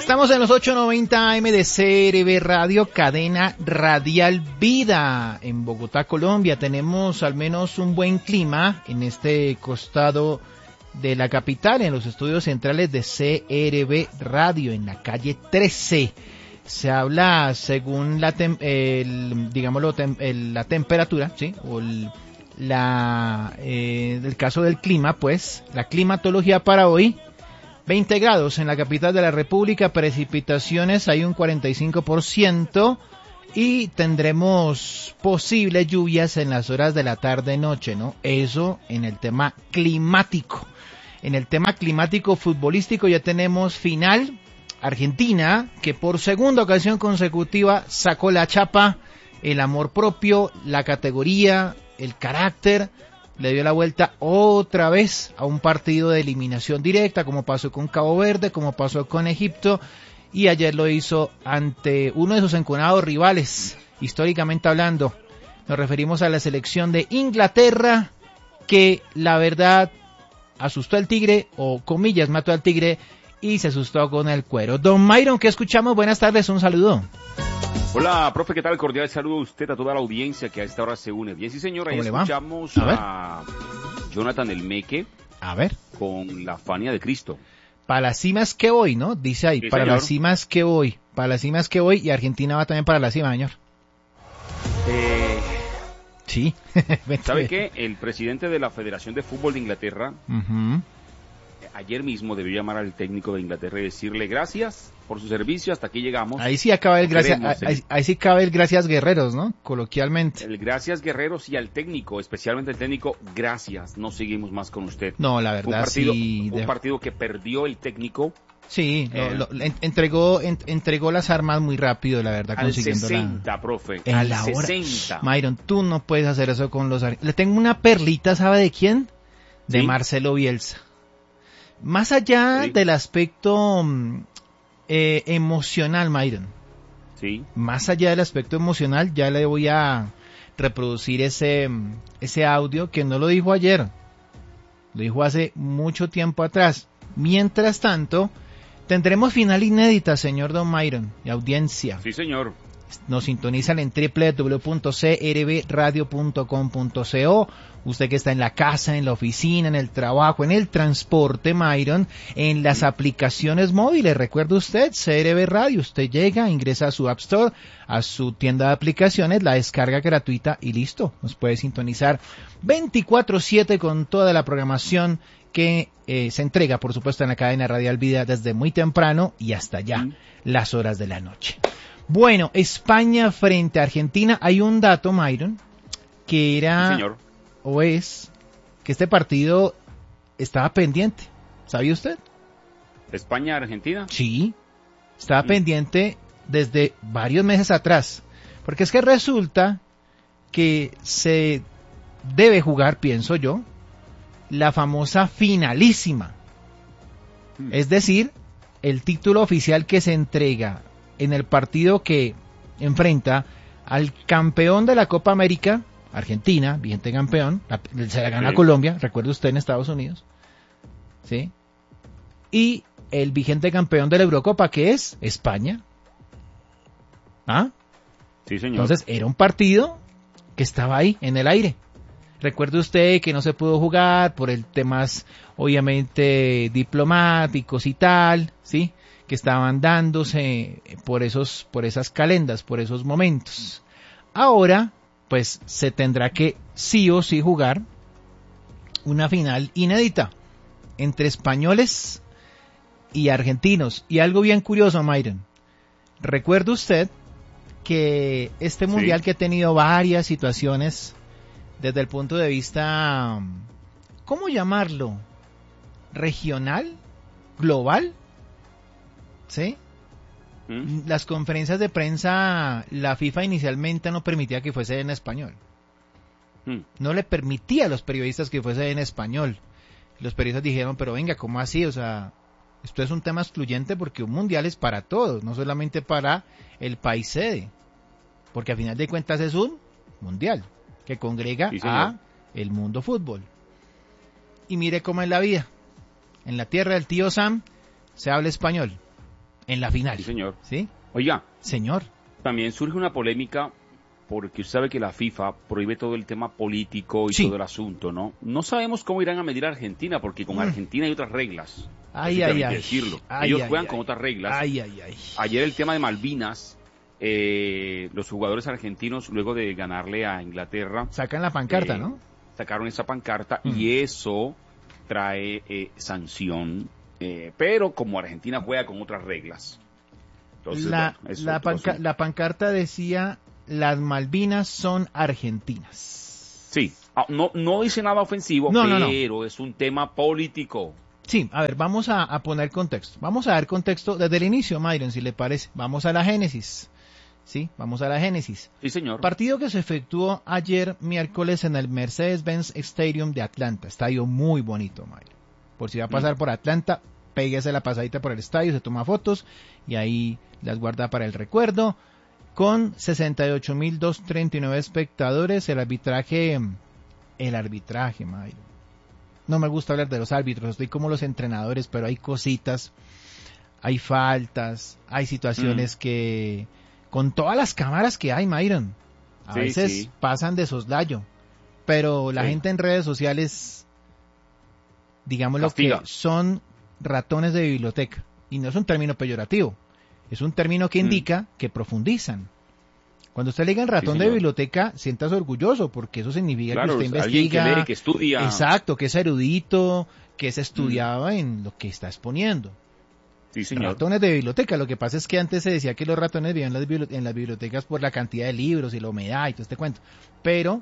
Estamos en los 890 AM de CRB Radio, cadena radial Vida. En Bogotá, Colombia, tenemos al menos un buen clima en este costado de la capital, en los estudios centrales de CRB Radio, en la calle 13. Se habla según la temperatura, ¿sí? O el caso del clima, pues, la climatología para hoy. 20 grados en la capital de la República, precipitaciones hay un 45% y tendremos posibles lluvias en las horas de la tarde-noche, ¿no? Eso en el tema climático. En el tema climático futbolístico ya tenemos final. Argentina, que por segunda ocasión consecutiva sacó la chapa, el amor propio, la categoría, el carácter, le dio la vuelta otra vez a un partido de eliminación directa, como pasó con Cabo Verde, como pasó con Egipto, y ayer lo hizo ante uno de sus enconados rivales, históricamente hablando. Nos referimos a la selección de Inglaterra, que la verdad asustó al tigre, o comillas, mató al tigre, y se asustó con el cuero. Don Myron, ¿qué escuchamos? Buenas tardes, un saludo. Hola, profe, ¿qué tal? Cordial saludo a usted, a toda la audiencia que a esta hora se une. Bien, sí, señor, ahí escuchamos a Jonathan El Meque. A ver. Con la Fania de Cristo. Para las cimas que voy, ¿no? Dice ahí, sí, para señor. Las cimas que voy. Para las cimas que voy, y Argentina va también para la cima, señor. Sí. ¿Sabe qué? El presidente de la Federación de Fútbol de Inglaterra, ayer mismo debió llamar al técnico de Inglaterra y decirle gracias por su servicio, hasta aquí llegamos. Ahí sí acaba el gracias, ahí sí cabe el gracias guerreros, ¿no? Coloquialmente. El gracias guerreros y al técnico, especialmente el técnico, gracias, no seguimos más con usted. No, la verdad sí. Un partido que perdió el técnico. Sí, entregó las armas muy rápido, la verdad, al consiguiendo 60, profe, al 60. Myron, tú no puedes hacer eso con los... Le tengo una perlita, ¿sabe de quién? De ¿sí? Marcelo Bielsa. Más allá del aspecto emocional, Myron. Sí. Más allá del aspecto emocional, ya le voy a reproducir ese audio que no lo dijo ayer. Lo dijo hace mucho tiempo atrás. Mientras tanto, tendremos final inédita, señor Don Myron, y audiencia. Sí, señor. Nos sintonizan en www.crbradio.com.co. Usted que está en la casa, en la oficina, en el trabajo, en el transporte, Myron, en las aplicaciones móviles. Recuerde usted, CRB Radio. Usted llega, ingresa a su App Store, a su tienda de aplicaciones, la descarga gratuita y listo. Nos puede sintonizar 24/7 con toda la programación que se entrega, por supuesto, en la cadena Radial Vida desde muy temprano y hasta ya las horas de la noche. Bueno, España frente a Argentina. Hay un dato, Myron, que era, sí, señor, o es, que este partido estaba pendiente. ¿Sabía usted? ¿España-Argentina? Sí, estaba pendiente desde varios meses atrás. Porque es que resulta que se debe jugar, pienso yo, la famosa finalísima. Es decir, el título oficial que se entrega en el partido que enfrenta al campeón de la Copa América, Argentina, vigente campeón, se la gana a Colombia, recuerde usted, en Estados Unidos, ¿sí? Y el vigente campeón de la Eurocopa, que es España. ¿Ah? Sí, señor. Entonces, era un partido que estaba ahí, en el aire. Recuerde usted que no se pudo jugar por el temas, obviamente, diplomáticos y tal, ¿sí? Que estaban dándose por esas calendas, por esos momentos. Ahora, pues, se tendrá que sí o sí jugar una final inédita entre españoles y argentinos. Y algo bien curioso, Myron. Recuerde usted que este mundial que ha tenido varias situaciones desde el punto de vista, ¿cómo llamarlo? ¿Regional? ¿Global? ¿Sí? Las conferencias de prensa, la FIFA inicialmente no permitía que fuese en español. No le permitía a los periodistas que fuese en español. Los periodistas dijeron, pero venga, ¿cómo así? O sea, esto es un tema excluyente porque un mundial es para todos, no solamente para el país sede. Porque a final de cuentas es un mundial que congrega a el mundo fútbol. Y mire cómo es la vida. En la tierra del tío Sam se habla español. en la final. Sí, señor. ¿Sí? Oiga, señor. También surge una polémica porque usted sabe que la FIFA prohíbe todo el tema político y todo el asunto, ¿no? No sabemos cómo irán a medir a Argentina, porque con Argentina hay otras reglas. Decirlo. Ellos juegan con otras reglas. Ayer el tema de Malvinas, los jugadores argentinos, luego de ganarle a Inglaterra... Sacan la pancarta, ¿no? Sacaron esa pancarta y eso trae sanción, pero como Argentina juega con otras reglas. Entonces, la pancarta decía... Las Malvinas son argentinas. Sí, no dice nada ofensivo, pero es un tema político. Sí, a ver, vamos a poner contexto. Vamos a dar contexto desde el inicio, Myron, si le parece. Vamos a la génesis. Sí, vamos a la génesis. Sí, señor. Partido que se efectuó ayer miércoles en el Mercedes-Benz Stadium de Atlanta. Estadio muy bonito, Myron. Por si va a pasar por Atlanta, péguese la pasadita por el estadio, se toma fotos y ahí las guarda para el recuerdo. Con 68.239 espectadores, el arbitraje, Mayro. No me gusta hablar de los árbitros, estoy como los entrenadores, pero hay cositas, hay faltas, hay situaciones que, con todas las cámaras que hay, Myron, a veces pasan de soslayo, pero la gente en redes sociales, digamos lo que son ratones de biblioteca, y no es un término peyorativo. Es un término que indica que profundizan. Cuando usted le diga el ratón de biblioteca, siéntase orgulloso, porque eso significa que usted investiga. Que lee, que estudia. Exacto, que es erudito, que es estudiado en lo que está exponiendo. Sí, señor. Ratones de biblioteca. Lo que pasa es que antes se decía que los ratones vivían en las bibliotecas por la cantidad de libros y la humedad y todo este cuento. Pero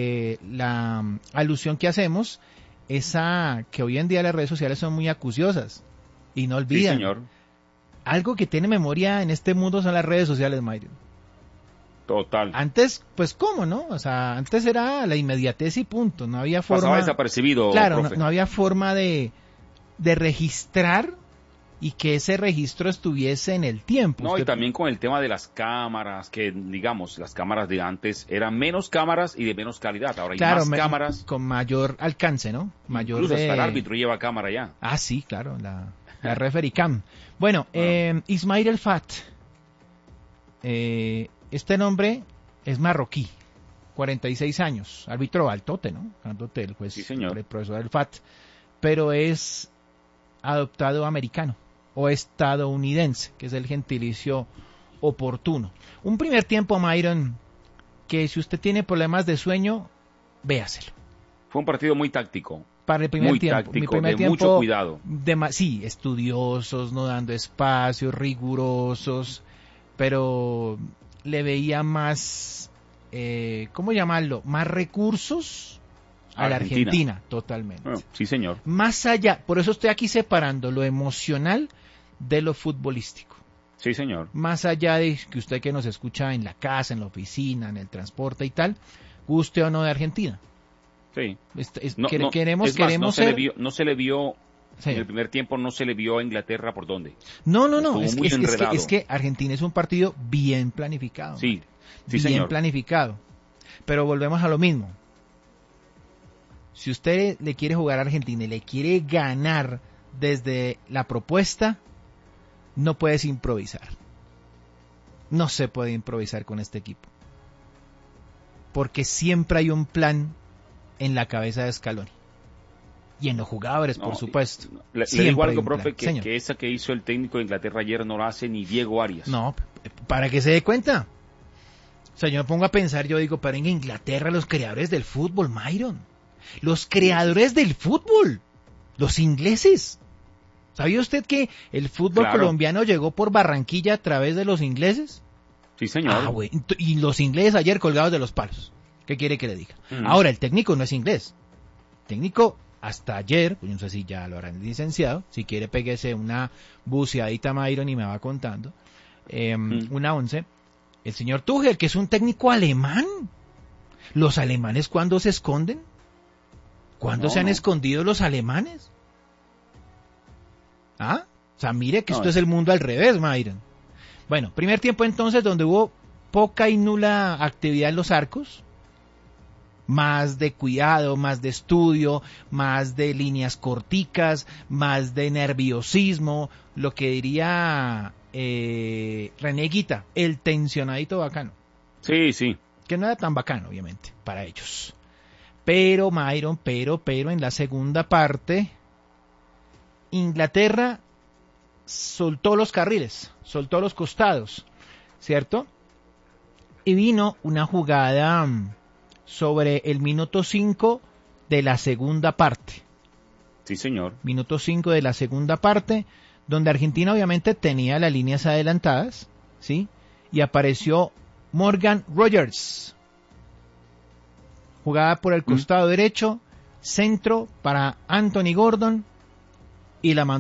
la alusión que hacemos es a que hoy en día las redes sociales son muy acuciosas y no olvidan. Sí, señor. Algo que tiene memoria en este mundo son las redes sociales, Mayrio. Total. Antes, pues, ¿cómo, no? O sea, antes era la inmediatez y punto. No había forma... Pasaba desapercibido, claro, no había forma de registrar y que ese registro estuviese en el tiempo. No, y también con el tema de las cámaras, que, digamos, las cámaras de antes eran menos cámaras y de menos calidad. Ahora hay más cámaras. Con mayor alcance, ¿no? Incluso hasta el árbitro lleva cámara ya. Ah, sí, claro, la referee cam. Bueno, Ismail El Fat. Este nombre es marroquí, 46 años, árbitro altote, ¿no? Altote, el juez, el profesor El Fat, pero es adoptado americano o estadounidense, que es el gentilicio oportuno. Un primer tiempo, Myron, que si usted tiene problemas de sueño, véaselo. Fue un partido muy táctico. Para el primer tiempo. Táctico, mi primer tiempo, mucho cuidado. Sí, estudiosos, no dando espacios, rigurosos, pero le veía más, ¿cómo llamarlo? Más recursos a la Argentina, totalmente. Bueno, sí, señor. Más allá, por eso estoy aquí separando lo emocional de lo futbolístico. Sí, señor. Más allá de que usted que nos escucha en la casa, en la oficina, en el transporte y tal, guste o no de Argentina. Sí. Queremos ser... No se le vio en el primer tiempo, no se le vio a Inglaterra por dónde. No. Es que Argentina es un partido bien planificado. Sí, bien señor. Planificado. Pero volvemos a lo mismo. Si usted le quiere jugar a Argentina y le quiere ganar desde la propuesta, no puedes improvisar. No se puede improvisar con este equipo. Porque siempre hay un plan en la cabeza de Scaloni. Y en los jugadores, por supuesto. Le digo algo, profe, que esa que hizo el técnico de Inglaterra ayer no la hace ni Diego Arias. No, para que se dé cuenta. O sea, yo me pongo a pensar, yo digo, pero en Inglaterra los creadores del fútbol, Myron. Los creadores del fútbol. Los ingleses. ¿Sabía usted que el fútbol colombiano llegó por Barranquilla a través de los ingleses? Sí, señor. Bueno. Y los ingleses ayer colgados de los palos. ¿Qué quiere que le diga? Ahora, el técnico no es inglés. El técnico, hasta ayer, pues no sé si ya lo harán licenciado, si quiere péguese una buceadita, Myron, y me va contando, una 11, el señor Tuchel, que es un técnico alemán. ¿Los alemanes cuándo se esconden? ¿Cuándo se han escondido los alemanes? ¿Ah? O sea, mire que esto es el mundo al revés, Myron. Bueno, primer tiempo entonces donde hubo poca y nula actividad en los arcos, más de cuidado, más de estudio, más de líneas corticas, más de nerviosismo, lo que diría René Higuita, el tensionadito bacano. Sí, sí. Que no era tan bacano, obviamente, para ellos. Pero, Myron, pero, en la segunda parte, Inglaterra soltó los carriles, soltó los costados, ¿cierto? Y vino una jugada sobre el minuto 5 de la segunda parte. Sí, señor. Minuto 5 de la segunda parte, donde Argentina obviamente tenía las líneas adelantadas, ¿sí? Y apareció Morgan Rogers. Jugada por el costado derecho, centro para Anthony Gordon, y la mandó